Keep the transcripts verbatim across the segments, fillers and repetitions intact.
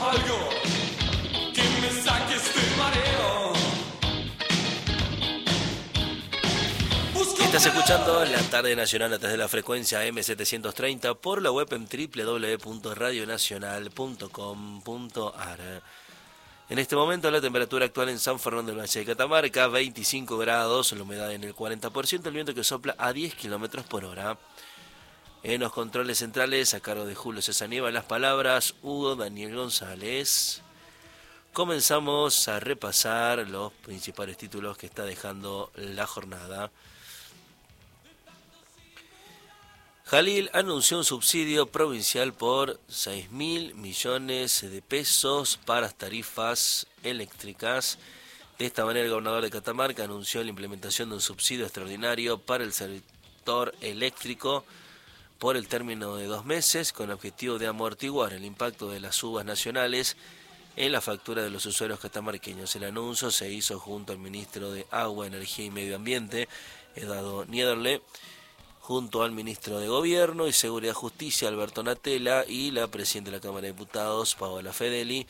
algo que me saque este mareo. Estás escuchando La Tarde Nacional a través de la frecuencia eme setecientos treinta por la web en doble u doble u doble u punto radio nacional punto com punto a r. En este momento la temperatura actual en San Fernando del Valle de Catamarca, veinticinco grados, la humedad en el cuarenta por ciento, el viento que sopla a diez kilómetros por hora. En los controles centrales, a cargo de Julio César Nieva, las palabras Hugo Daniel González. Comenzamos a repasar los principales títulos que está dejando la jornada. Jalil anunció un subsidio provincial por seis mil millones de pesos para tarifas eléctricas. De esta manera, el gobernador de Catamarca anunció la implementación de un subsidio extraordinario para el sector eléctrico por el término de dos meses, con el objetivo de amortiguar el impacto de las subas nacionales en la factura de los usuarios catamarqueños. El anuncio se hizo junto al ministro de Agua, Energía y Medio Ambiente, Eduardo Niederle, junto al ministro de Gobierno y Seguridad y Justicia, Alberto Natella, y la presidenta de la Cámara de Diputados, Paola Fedeli.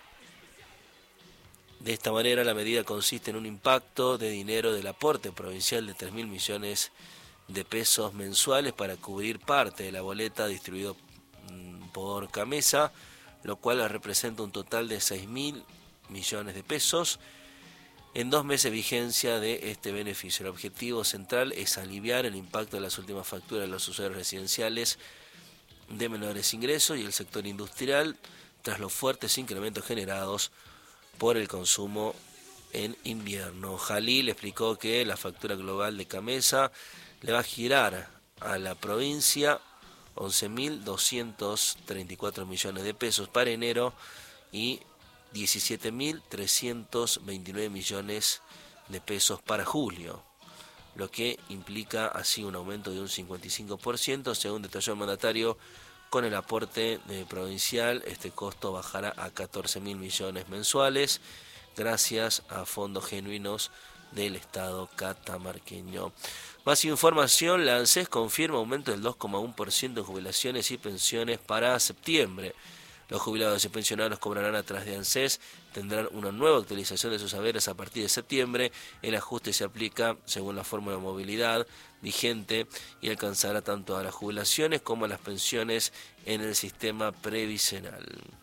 De esta manera, la medida consiste en un impacto de dinero del aporte provincial de tres mil millones de pesos mensuales para cubrir parte de la boleta distribuido por Camesa, lo cual representa un total de seis mil millones de pesos. En dos meses de vigencia de este beneficio. El objetivo central es aliviar el impacto de las últimas facturas de los usuarios residenciales de menores ingresos y el sector industrial tras los fuertes incrementos generados por el consumo en invierno. Jalil explicó que la factura global de Camesa le va a girar a la provincia once mil doscientos treinta y cuatro millones de pesos para enero y diecisiete mil trescientos veintinueve millones de pesos para julio, lo que implica así un aumento de un cincuenta y cinco por ciento. Según detalló el mandatario, con el aporte eh, provincial este costo bajará a catorce mil millones mensuales gracias a fondos genuinos del Estado catamarqueño. Más información, la ANSES confirma aumento del dos coma uno por ciento en jubilaciones y pensiones para septiembre. Los jubilados y pensionados cobrarán a través de ANSES, tendrán una nueva actualización de sus haberes a partir de septiembre. El ajuste se aplica según la fórmula de movilidad vigente y alcanzará tanto a las jubilaciones como a las pensiones en el sistema previsional.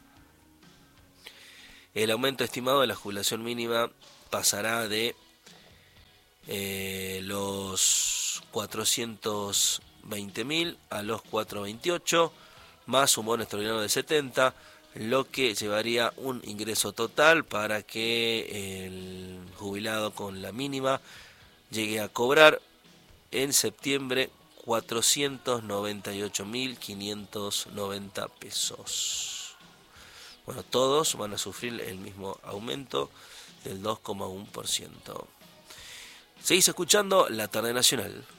El aumento estimado de la jubilación mínima pasará de eh, los cuatrocientos veinte mil a los cuatrocientos veintiocho, más un bono extraordinario de setenta, lo que llevaría un ingreso total para que el jubilado con la mínima llegue a cobrar en septiembre cuatrocientos noventa y ocho mil quinientos noventa pesos. Bueno, todos van a sufrir el mismo aumento del dos coma uno por ciento. Seguís escuchando La Tarde Nacional.